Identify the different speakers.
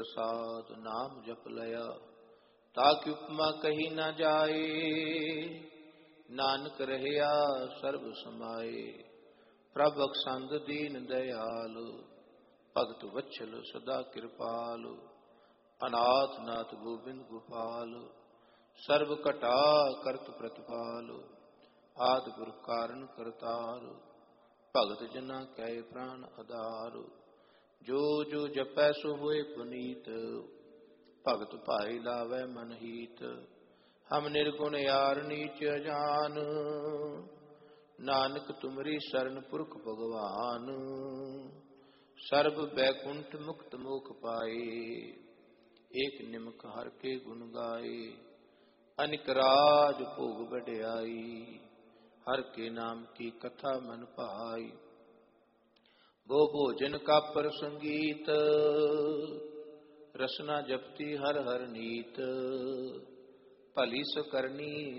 Speaker 1: प्रसाद नाम जप लया, ताकि उपमा कही न जाए। नानक रहया सर्ब समाये, प्रभ अकसंद दीन दयाल। भगत वत्सल सदा कृपाल, अनाथ नाथ गोविंद गोपाल। सर्व घटा करत प्रतिपाल, आदि गुर कारण करतार। भगत जना कै प्राण आधार, जो जो जपै सो होए पुनीत। भगत भाई लावै मन हीत, हम निर्गुण यार नीच अजान। नानक तुमरी शरण पुरख भगवान, सर्ब बैकुंठ मुक्त मोख पाए। एक निमक हर के गुण गाए, अनिक राज भोग बढ़ाई। हर के नाम की कथा मन भाई, भो भोजन का प्रसंगीत। रसना जपती हर हर नीत, भली सो करनी